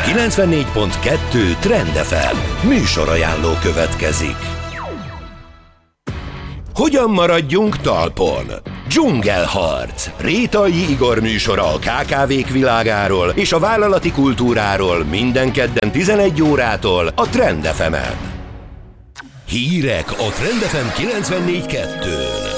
94.2 Trend FM műsorajánló következik. Hogyan maradjunk talpon? Dzsungelharc. Rétai Igor műsora a KKV-k világáról és a vállalati kultúráról minden kedden 11 órától a Trend FM-en. Hírek a Trend FM 94.2-n.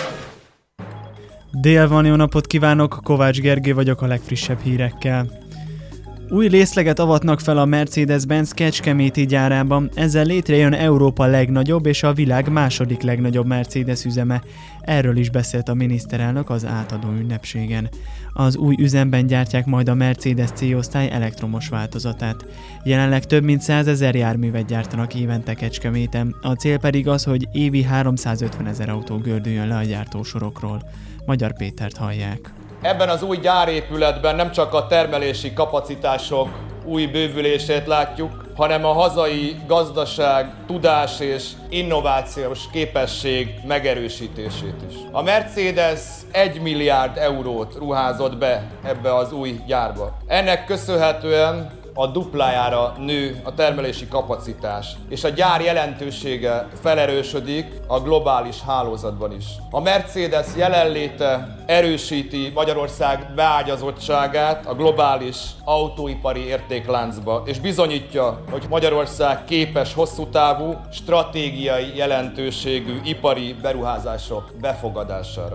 Dél van, jó napot kívánok, Kovács Gergő vagyok a legfrissebb hírekkel. Új részleget avatnak fel a Mercedes-Benz Kecskeméti gyárában, ezzel létrejön Európa legnagyobb és a világ második legnagyobb Mercedes üzeme. Erről is beszélt a miniszterelnök az átadó ünnepségen. Az új üzemben gyártják majd a Mercedes C-osztály elektromos változatát. Jelenleg több mint 100 000 járművet gyártanak évente Kecskeméten, a cél pedig az, hogy évi 350 000 autó gördüljön le a gyártósorokról. Magyar Pétert hallják. Ebben az új gyárépületben nem csak a termelési kapacitások új bővülését látjuk, hanem a hazai gazdaság, tudás és innovációs képesség megerősítését is. A Mercedes 1 milliárd eurót ruházott be ebbe az új gyárba. Ennek köszönhetően a duplájára nő a termelési kapacitás, és a gyár jelentősége felerősödik a globális hálózatban is. A Mercedes jelenléte erősíti Magyarország beágyazottságát a globális autóipari értékláncba, és bizonyítja, hogy Magyarország képes hosszú távú, stratégiai jelentőségű ipari beruházások befogadására.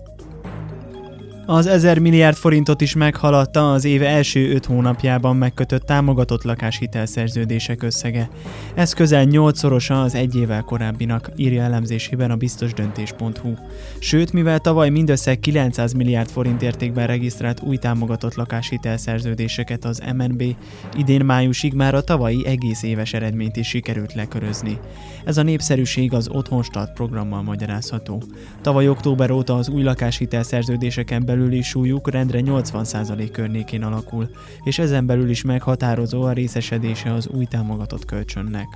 Az 1000 milliárd forintot is meghaladta az év első 5 hónapjában megkötött támogatott lakáshitelszerződések összege. Ez közel 8-szorosa az egy évvel korábbinak, írja elemzésében a biztosdöntés.hu. Sőt, mivel tavaly mindössze 900 milliárd forint értékben regisztrált új támogatott lakáshitelszerződéseket az MNB, idén májusig már a tavalyi egész éves eredményt is sikerült lekörözni. Ez a népszerűség az Otthonstart programmal magyarázható. Tavaly október óta az új lakáshitelszerződéseken belüli súlyuk rendre 80% környékén alakul, és ezen belül is meghatározó a részesedése az új támogatott kölcsönnek.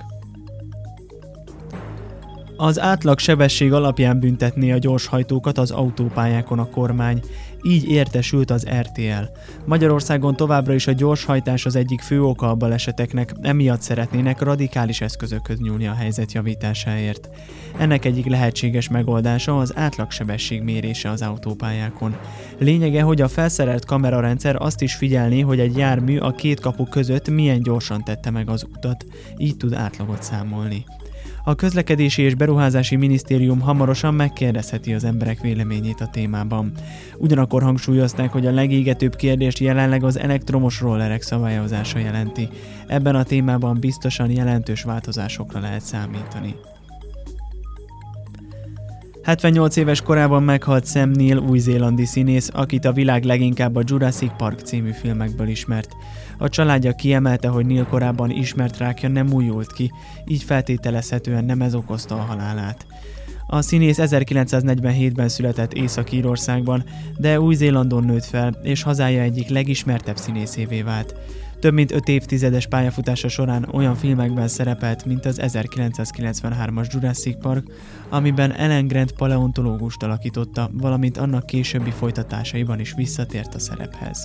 Az átlag sebesség alapján büntetné a gyorshajtókat az autópályákon a kormány, így értesült az RTL. Magyarországon továbbra is a gyorshajtás az egyik fő oka a baleseteknek, emiatt szeretnének radikális eszközökhöz nyúlni a helyzet javításáért. Ennek egyik lehetséges megoldása az átlagsebesség mérése az autópályákon. Lényege, hogy a felszerelt kamerarendszer azt is figyelné, hogy egy jármű a két kapu között milyen gyorsan tette meg az utat, így tud átlagot számolni. A Közlekedési és Beruházási Minisztérium hamarosan megkérdezheti az emberek véleményét a témában. Ugyanakkor hangsúlyozták, hogy a legégetőbb kérdést jelenleg az elektromos rollerek szabályozása jelenti. Ebben a témában biztosan jelentős változásokra lehet számítani. 78 éves korában meghalt Sam Neill, új-zélandi színész, akit a világ leginkább a Jurassic Park című filmekből ismert. A családja kiemelte, hogy Neill korábban ismert rákja nem újult ki, így feltételezhetően nem ez okozta a halálát. A színész 1947-ben született Észak-Írországban, de Új-Zélandon nőtt fel, és hazája egyik legismertebb színészévé vált. Több mint 5 évtizedes pályafutása során olyan filmekben szerepelt, mint az 1993-as Jurassic Park, amiben Alan Grant paleontológust alakította, valamint annak későbbi folytatásaiban is visszatért a szerephez.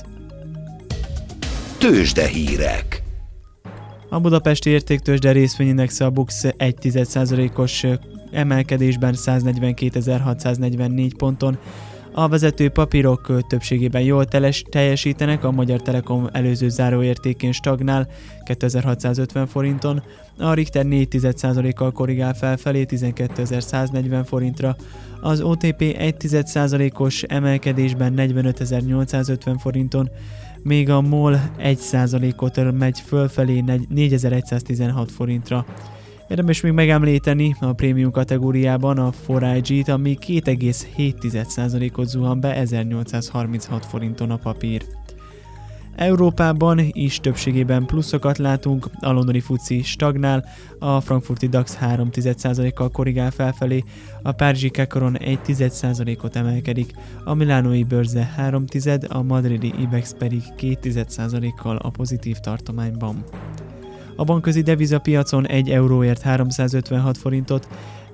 Tőzsdehírek. A budapesti értéktőzsde részvényindexe a BUX 1,1%-os emelkedésben 142.644 ponton, a vezető papírok többségében jól teljesítenek, a Magyar Telekom előző záróértékén stagnál 2650 forinton, a Richter 4,1%-kal korrigál felfelé 12.140 forintra, az OTP 1,1%-os emelkedésben 45.850 forinton, még a MOL 1%-ot megy fölfelé 4116 forintra. Érdemes még megemlíteni a prémium kategóriában a 4IG-t, ami 2,7%-ot zuhan be 1836 forinton a papír. Európában is többségében pluszokat látunk, a londoni FTSE stagnál, a frankfurti DAX 3,1%-kal korrigál felfelé, a párizsi Kakaron 1,1%-ot emelkedik, a milánói bőrze 3,1%, a madridi IBEX pedig 2,1%-kal a pozitív tartományban. A bankközi devizapiacon 1 euróért 356 forintot,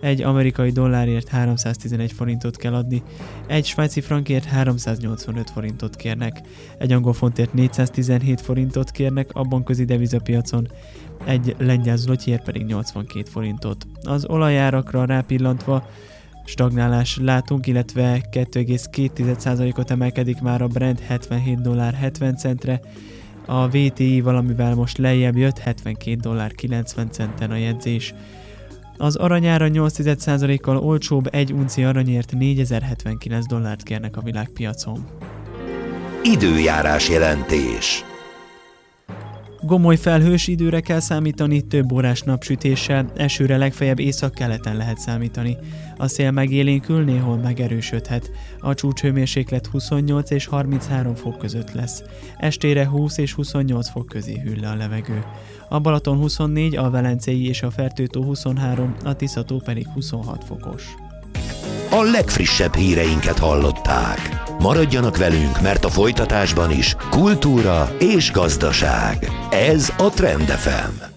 egy amerikai dollárért 311 forintot kell adni, egy svájci frankért 385 forintot kérnek, egy angol fontért 417 forintot kérnek a bankközi devizapiacon, egy lengyel zlotyért pedig 82 forintot. Az olajárakra rápillantva stagnálás látunk, illetve 2,2%-ot emelkedik már a Brent $77.70-re, a VTI valamivel most lejjebb jött, $72.90 a jegyzés. Az aranyára 8%-kal olcsóbb, egy unci aranyért $4079 kérnek a világpiacon. Időjárás jelentés. Gomoly felhős időre kell számítani, több órás napsütéssel, esőre legfeljebb északkeleten lehet számítani. A szél megélénkül, néhol megerősödhet. A csúcshőmérséklet 28 és 33 fok között lesz. Estére 20 és 28 fok közé hűl le a levegő. A Balaton 24, a Velencei és a Fertőtó 23, a Tiszató pedig 26 fokos. A legfrissebb híreinket hallották. Maradjanak velünk, mert a folytatásban is kultúra és gazdaság. Ez a Trend FM.